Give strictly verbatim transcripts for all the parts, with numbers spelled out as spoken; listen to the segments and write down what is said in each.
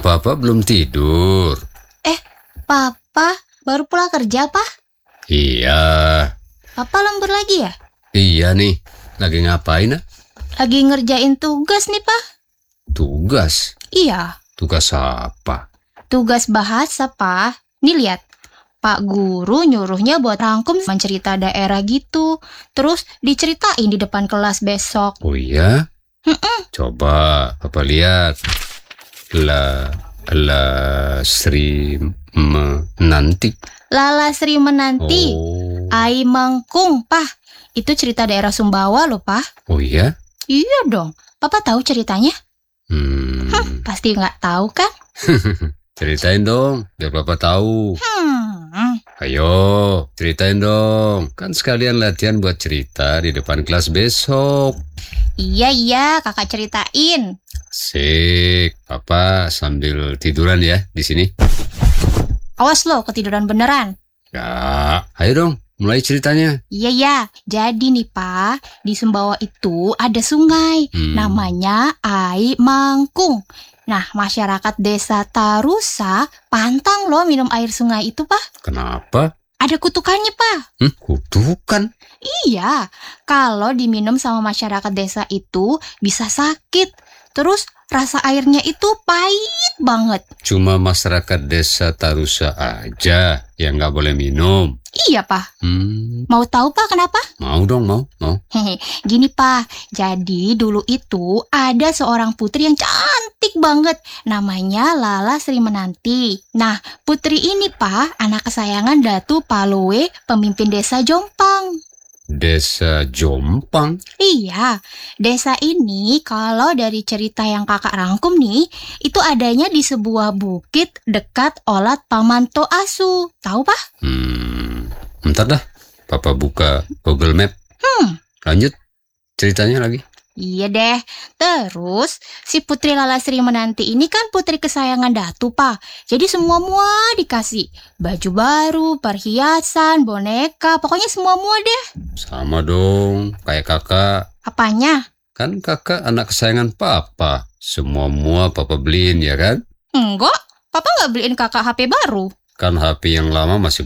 Papa belum tidur. Eh, Papa baru pulang kerja, Pak? Iya. Papa lembur lagi ya? Iya nih. Lagi ngapain, ah? Lagi ngerjain tugas nih, Pak. Tugas? Iya. Tugas apa? Tugas bahasa, Pak. Nih lihat. Pak guru nyuruhnya buat rangkum cerita daerah gitu. Terus diceritain di depan kelas besok. Oh iya? Mm-mm. Coba Papa lihat. La, la, Sri, menanti. Lala Sri menanti. Oh. Ai Mangkung, Pak. Itu cerita daerah Sumbawa loh, Pak. Oh iya? Iya dong. Papa tahu ceritanya? Hmm. Hah, pasti nggak tahu kan? Ceritain dong, biar Papa tahu. Hmm. Ayo, ceritain dong. Kan sekalian latihan buat cerita di depan kelas besok. Iya, iya, kakak ceritain. Asik, Papa sambil tiduran ya di sini. Awas lo, ketiduran beneran. Ya, ayo dong, mulai ceritanya. Iya, ya. Jadi nih, Pak, di Sumbawa itu ada sungai. Hmm. Namanya Ai Mangkung. Nah, masyarakat desa Tarusa pantang loh minum air sungai itu, Pak. Kenapa? Ada kutukannya, Pak. Hmm, kutukan. Iya, kalau diminum sama masyarakat desa itu bisa sakit. Terus rasa airnya itu pahit banget. Cuma masyarakat desa Tarusa aja yang nggak boleh minum. Iya, Pak. Hmm, Mau tahu, Pak, kenapa? mau dong, mau, mau. Hehe, gini, Pak. Jadi dulu itu ada seorang putri yang cantik banget. Namanya Lala Sri Menanti. Nah, putri ini, Pak, anak kesayangan Datu Palowe, pemimpin desa Jompang. Desa Jompang. Iya, desa ini kalau dari cerita yang kakak rangkum nih, itu adanya di sebuah bukit dekat Olat Pamanto Asu. Tahu, Pak? Hmm, bentar dah. Papa buka Google Map. Hmm. Lanjut ceritanya lagi. Iya deh. Terus, si Putri Lala Sri Menanti ini kan putri kesayangan Datu, Pak. Jadi semua-mua dikasih. Baju baru, perhiasan, boneka, pokoknya semua-mua deh. Sama dong, kayak kakak. Apanya? Kan kakak anak kesayangan Papa. Semua-mua Papa beliin, ya kan? Enggak, Papa nggak beliin kakak H P baru. Kan H P yang lama masih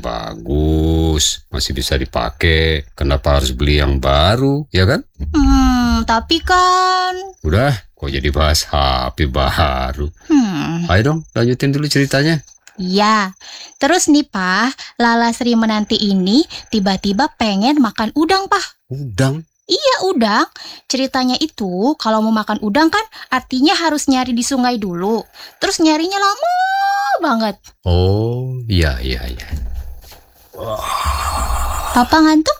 bagus, masih bisa dipakai. Kenapa harus beli yang baru, ya kan? Hmm, tapi kan... Udah, kok jadi bahas H P baru? Hmm, Ayo dong, lanjutin dulu ceritanya. iya. Terus nih, Pak, Lala Sri Menanti ini tiba-tiba pengen makan udang, Pak. Udang? Iya, udang. Ceritanya itu, kalau mau makan udang kan artinya harus nyari di sungai dulu. Terus nyarinya lama banget. Oh, iya, iya, iya. Papa ngantuk?